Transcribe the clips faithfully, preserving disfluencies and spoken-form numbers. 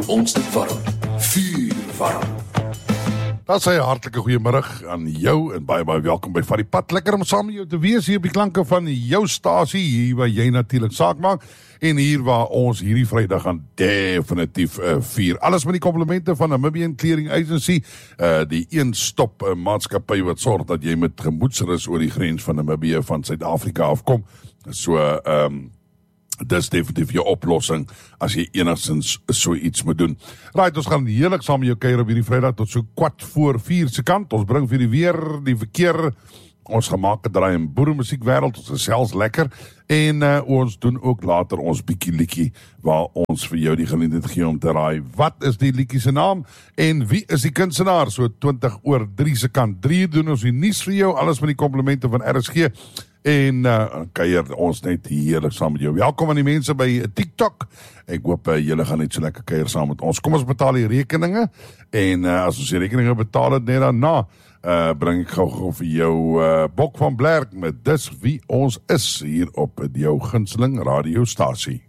ons dit warm. Vuur warm. Dat sê 'n hartlike goeiemiddag aan jou en baie baie welkom by Vat die Pad. Lekker om saam met jou te wees hier op die klanke van jou stasie, hier waar jy natuurlik saak maak en hier waar ons hierdie Vrydag gaan definitief uh, vier. Alles met die komplimente van Namibian Clearing Agency, uh, die een-stop uh, maatskappy wat sorg dat jy met gemoedsrus oor die grens van Namibië van Suid-Afrika afkom. So, ehm um, dis definitief jou oplossing as jy enigstens so iets moet doen. Right, ons gaan heerlik saam met jou kuier op hierdie Vrydag tot so kwart voor vier se kant. Ons bring vir die weer, die verkeer, ons gemaakte draai in boeremusiekwêreld, ons is selfs lekker en uh, ons doen ook later ons bietjie liedjie waar ons vir jou die geleentheid gee om te raai wat is die liedjie se naam en wie is die kunstenaar. So twintig oor drie se kant. drie doen ons die nuus vir jou, alles met die komplimente van R S G. En uh, kuier ons net heerlik saam met jou. Welkom aan die mense by TikTok. Ek hoop uh, julle gaan net so lekker kuier saam met ons. Kom ons betaal die rekeninge. En uh, as ons die rekeninge betaal het net daarna, uh, bring ek gou gou vir jou uh, Bok van Blerk met Dis Wie Ons Is hier op jou gunsteling radiostasie.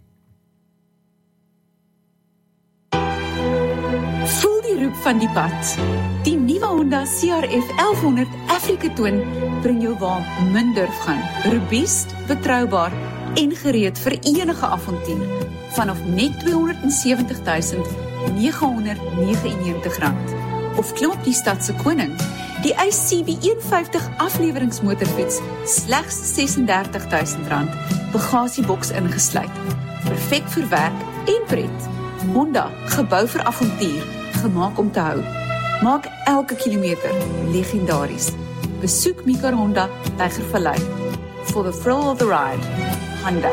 Voel die roep van die pad. Die nuwe Honda C R F elf honderd Africa Twin bring jou waar min durf gaan. Robuust, betroubaar en gereed vir enige avontuur. Vanaf net tweehonderd sewentig duisend nege honderd nege en negentig rand. Of klim op die stad se koning, die I C B een vyftig afleweringsmotorfiets, slegs ses en dertig duisend rand, bagasieboks ingesluit. Perfek vir werk en pret. Honda, gebou vir avontuur, gemaak om te hou. Maak elke kilometer legendaries. Besoek Mikar Honda, Tygervallei. For the thrill of the ride. Honda.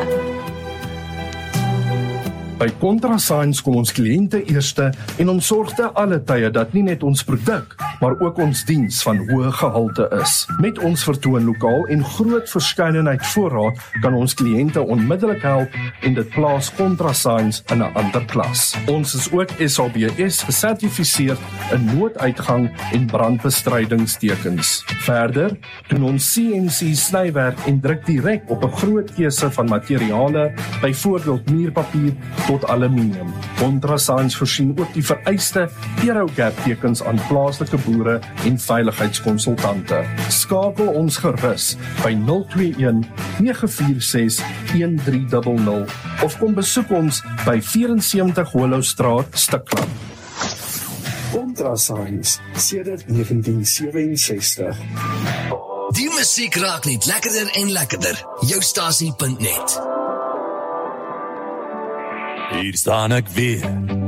By Contrasigns kom ons kliënte eerste en ons sorg te alle tye dat nie net ons produk, maar ook ons diens van hoë gehalte is. Met ons vertoonlokaal en groot verskeidenheid voorraad kan ons kliënte onmiddellik help en dit plaas Contrasigns in 'n ander klas. Ons is ook S A B S gesertifiseer in nooduitgang en brandbestrydingstekens. Verder doen ons C N C snywerk en druk direk op 'n groot keuse van materiale, byvoorbeeld muurpapier tot aluminium. Contrasigns voorsien ook die vereiste Eurogap tekens aan plaaslike boere en veiligheidskonsultante. Skakel ons gerus by nul twee een nege vier ses een drie nul nul of kom besoek ons by vyf-en-sewentig Hollowstraat, Stikland. Contrasigns sedert negentien sewe-en-sestig. Die musiek raak net lekkerder en lekkerder. Joustasie punt net. Hier staan ek weer,